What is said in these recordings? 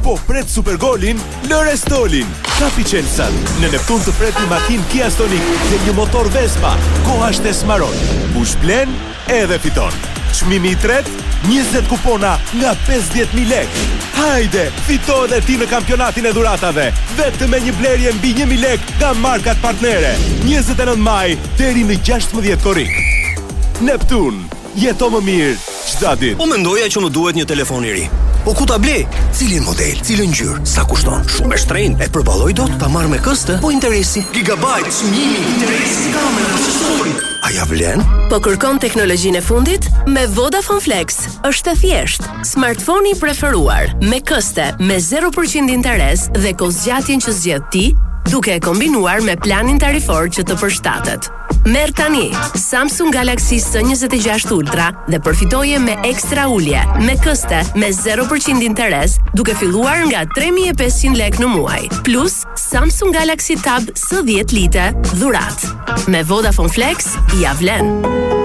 Po pret Supergolin, lëre Stolin. Kapi Chelsea. Në Neptun të pret një makinë Kia Stonic dhe një motor Vespa. Koha është e smaron. Kush blen edhe fiton. Çmimi i tretë, 20 kupona nga 50.000 lek. Hajde, fito edhe ti në kampionatin e dhuratave. Vetëm me një blerje mbi 1.000 lek nga markat partnere. 29 maj deri në 16 korrik. Neptun, jeto më mirë çdo ditë. Po mendoja që më duhet një telefon i ri. Po ku ta blej? Cilin model, cilën ngjyrë, sa kushton? Shumë e shtrenjtë. E përballoj dot ta marr me këste, po interesi. Gigabyte, çmimi, interesi, kamera, aksesorë. A ja vlen? Po kërkon teknologjinë e fundit? Me Vodafone Flex është e thjeshtë. Smartphone i preferuar, me këste, me 0% interes dhe kozgjatjen që zgjedh ti, duke e kombinuar me planin tarifor që të përshtatet. Merr tani Samsung Galaxy S26 Ultra dhe përfitoje me ekstra ulje, me këste, me 0% interes, duke filluar nga 3.500 lek në muaj. Plus Samsung Galaxy Tab S10 lite dhurat. Me Vodafone Flex ja vlen.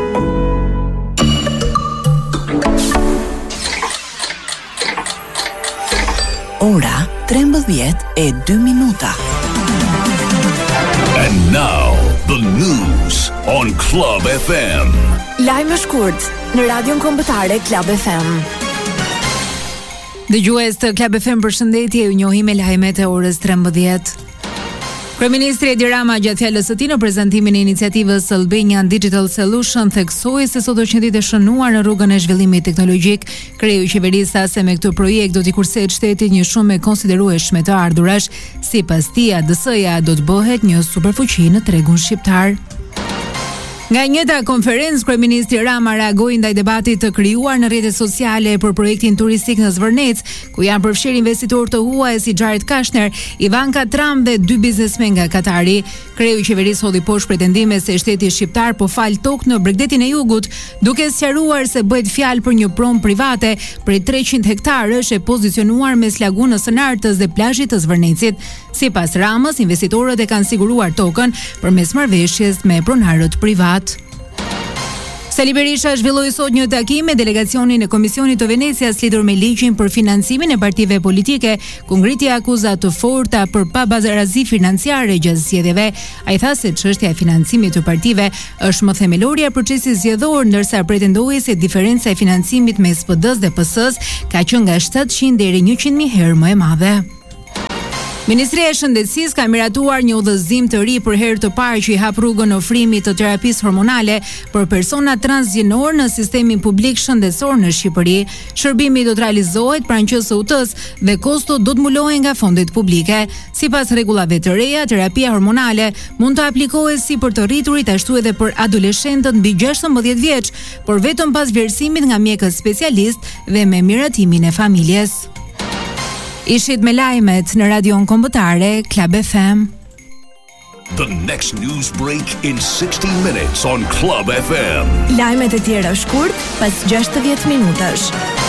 Ora 13:02. And now, the news on Club FM. Lajme shkurt në Radion Kombëtare Club FM. Dëgjues të Club FM, përshëndetje, ju njohim me lajmet e orës 13. Kryeministri Edi Rama gjatë fjalës së tij në prezantimin e iniciativës Albanian Digital Solution theksoi se sot është një ditë e shënuar në rrugën e zhvillimit teknologjik. Kreu i qeverisë tha se me këtë projekt do t'i kursehet shtetit një shumë e konsiderueshme të ardhurash. Sipas tij, ADS-ja do të bëhet një superfuqi në tregun shqiptar. Nga njëta konferencë, kryeministri Rama reagoi ndaj debatit të krijuar në rrjetet sociale për projektin turistik në Zvërnec, ku janë përfshirë investitorë të huaj si Jared Kushner, Ivanka Trump dhe 2 biznesmen nga Katari. Kreu i qeverisë hodhi poshtë pretendime se shteti shqiptar po fal tokë në Bregdetin e Jugut, duke sqaruar se bëhet fjalë për një promë private prej 300 hektarësh e pozicionuar mes lagunës së Nartës dhe plazhit të Zvërnecit. Sipas Ramës, investitorët e kanë siguruar tokën përmes marrëveshjes me pronarët privat. Sali Berisha zhvilloi sot një takim me delegacionin e Komisionit të Venecias lidhur me ligjin për financimin e partive politike, ku ngriti akuza të forta për pabazarazi financiare gjatë zgjedhjeve. Ai tha se çështja e financimit të partive është më themelorja e procesit zgjedhor, ndërsa pretendoi se diferenca e financimit mes PD-s dhe PS-s ka qenë nga 700 deri 100.000 herë më e madhe. Ministria e Shëndetësisë ka miratuar një udhëzim të ri për herë të parë që i hap rrugën ofrimit të terapisë hormonale për persona transgjinor në sistemin publik shëndetësor në Shqipëri. Shërbimi do të realizohet pranë QSUT-s dhe kostot do të mbulohen nga fondet publike. Sipas rregullave të reja, terapia hormonale mund të aplikohet si për të rriturit ashtu edhe për adoleshentët mbi 16 vjeç, por vetëm pas vlerësimit nga mjekët specialist dhe me miratimin e familjes. Ishit me lajmet në Radion Kombëtare Club FM. The next news break in 60 minutes on Club FM. Lajmet e tjera shkurt pas 60 minutash.